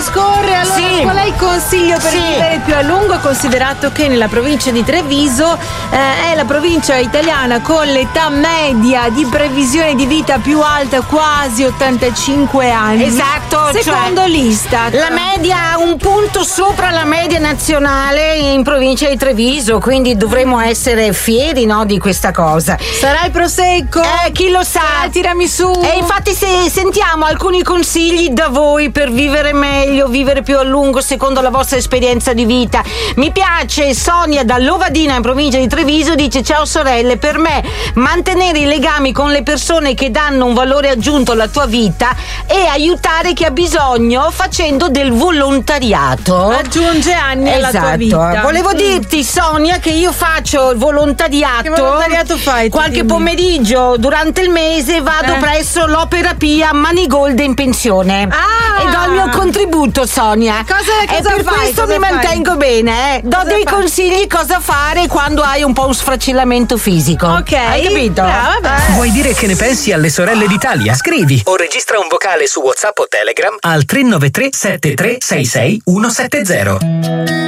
scorre. Allora, qual è il consiglio per vivere più a lungo, considerato che nella provincia di Treviso è la provincia italiana con l'età media di previsione di vita più alta, quasi 85 anni. Esatto, secondo l'Istat. La media, un punto sopra la media nazionale in provincia di Treviso, quindi dovremmo essere fieri, no, di questa cosa. Sarà il prosecco? Chi lo sa? Sarà il tiramisù? E infatti se sentiamo alcuni consigli da voi per vivere meglio, vivere più a lungo secondo la vostra esperienza di vita. Mi piace Sonia da Lovadina in provincia di Treviso, dice: ciao sorelle, per me mantenere i legami con le persone che danno un valore aggiunto alla tua vita e aiutare chi ha bisogno facendo del volontariato aggiunge anni alla tua vita. Volevo dirti, Sonia, che io faccio il volontariato. Che volontariato fai? Qualche pomeriggio durante il mese vado presso l'Opera Pia Manigolda in pensione e do il mio contributo, Sonia. Cosa per fai? questo mi mantengo bene. Do dei consigli cosa fare quando hai un po' un sfraccellamento fisico. Ok, hai capito? Vuoi dire che ne pensi alle sorelle d'Italia? Scrivi o registra un vocale su WhatsApp o Telegram al 393 7366 170.